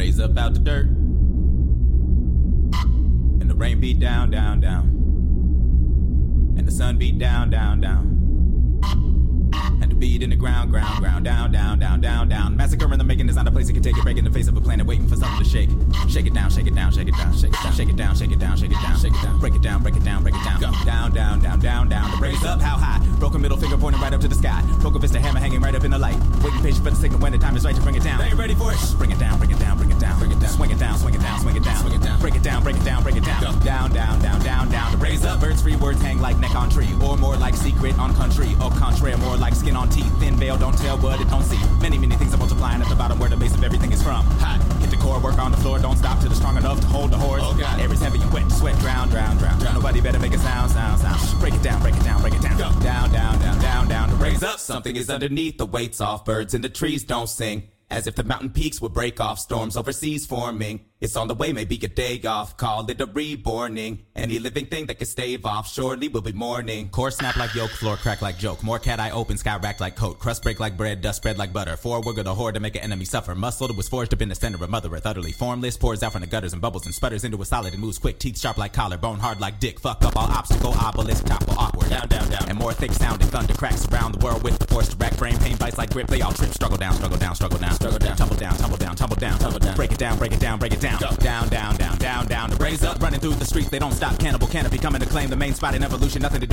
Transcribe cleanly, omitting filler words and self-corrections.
raise up out the dirt, and the rain beat down, down, down, and the sun beat down, down, down. And the beat in the ground, ground, ground, down, down, down, down, down. Massacre in the making is not a place you can take it. Break in the face of a planet, waiting for something to shake. Shake it down, shake it down, shake it down, shake it down, shake it down, shake it down, shake it down, shake it down. Break it down, break it down, break it down. Go down, down, down, down, down. The raise up, how high? Broken middle finger pointing right up to the sky. Broken fist, a hammer hanging right up in the light. Waiting patient for the signal when the time is right to bring it down. They ain't ready for it. Bring it down, bring it down, bring it down, bring it down. Swing it down, swing it down, swing it down, swing it down. Break it down, break it down, break it down. Go down, down, down, down, down. The raise up, birds free words hang like neck on tree, or more like secret on country, or contrary, more like skin on teeth. Thin veil, don't tell what it don't see. Many, many things are multiplying at the bottom where the base of everything is from. Hot, hit the core, work on the floor, don't stop till it's strong enough to hold the horse. Oh God, air is heavy and wet, sweat, drown, drown, drown, drown. Nobody better make a sound, sound, sound. Break it down, break it down, break it down. Go down, down, down, down, down. To raise up, something is underneath. The weight's off, birds in the trees don't sing. As if the mountain peaks would break off, storms overseas forming. It's on the way, maybe a day off. Call it a reborning. Any living thing that can stave off, surely will be mourning. Core snap like yolk, floor crack like joke. More cat eye open, sky rack like coat. Crust break like bread, dust spread like butter. Forward with a horde to make an enemy suffer. Muscle that was forged up in the center of Mother Earth. Utterly formless, pours out from the gutters and bubbles and sputters into a solid and moves quick. Teeth sharp like collar, bone hard like dick. Fuck up all obstacle, obelisk, topple awkward. Down, down, down. And more thick sounding thunder cracks around the world with the force to rack. Brain pain bites like grip. They all trip, struggle down, struggle down, struggle down, struggle down, tumble down, tumble down, tumble down, tumble down. Break it down, break it down, break it down. Go down, down, down, down, down. To raise up, running through the streets, they don't stop. Cannibal canopy coming to claim the main spot in evolution. Nothing to do